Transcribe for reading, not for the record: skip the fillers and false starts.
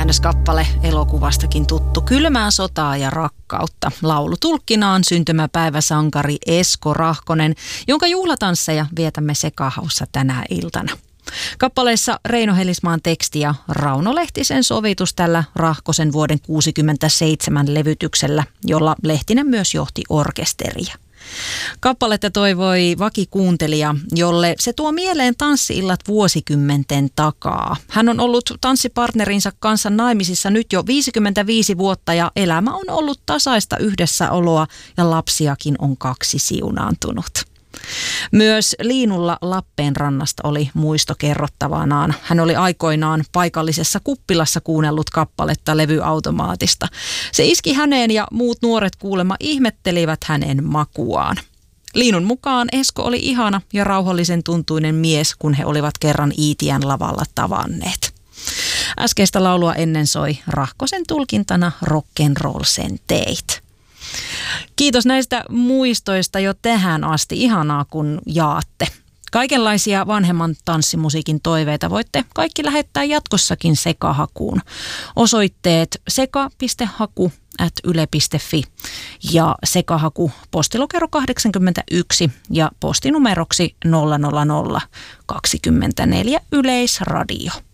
käännöskappale elokuvastakin tuttu Kylmää sotaa ja rakkautta. Laulutulkkinaan syntymäpäiväsankari Esko Rahkonen, jonka juhlatansseja vietämme Sekahaussa tänä iltana. Kappaleessa Reino Helismaan teksti ja Rauno Lehtisen sovitus tällä Rahkosen vuoden 1967 levytyksellä, jolla Lehtinen myös johti orkesteria. Kappaletta toivoi vakikuuntelija, jolle se tuo mieleen tanssi-illat vuosikymmenten takaa. Hän on ollut tanssipartnerinsa kanssa naimisissa nyt jo 55 vuotta ja elämä on ollut tasaista yhdessäoloa ja lapsiakin on 2 siunaantunut. Myös Liinulla Lappeenrannasta oli muisto kerrottavanaan. Hän oli aikoinaan paikallisessa kuppilassa kuunnellut kappaletta levyautomaatista. Se iski häneen ja muut nuoret kuulemma ihmettelivät hänen makuaan. Liinun mukaan Esko oli ihana ja rauhallisen tuntuinen mies, kun he olivat kerran Iitiän lavalla tavanneet. Äskeistä laulua ennen soi Rahkosen tulkintana Rock'n'Roll sen teit. Kiitos näistä muistoista jo tähän asti. Ihanaa, kun jaatte. Kaikenlaisia vanhemman tanssimusiikin toiveita voitte kaikki lähettää jatkossakin Sekahakuun. Osoitteet seka.haku@yle.fi ja Sekahaku postilokero 81 ja postinumeroksi 00024 Yleisradio.